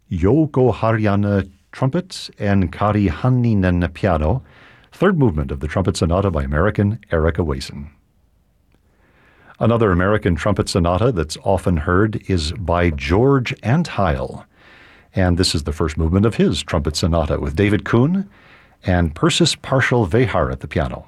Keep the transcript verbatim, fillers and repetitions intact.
Jouko Harjanne trumpet, and Kari Hanninen piano. Third movement of the Trumpet Sonata by American Erica Wason. Another American trumpet sonata that's often heard is by George Antheil, and this is the first movement of his trumpet sonata with David Kuhn and Persis Partial Vehar at the piano.